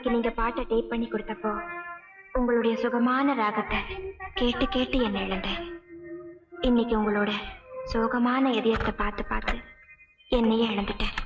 அன்னைக்கு நீங்க பாட்டை டேப் பண்ணி கொடுத்தப்போ உங்களுடைய சுகமான ராகத்தை கேட்டு கேட்டு என்ன இழந்தேன். இன்னைக்கு உங்களோட சோகமான இதயத்தை பார்த்து பார்த்து என்னையே இழந்துட்டேன்.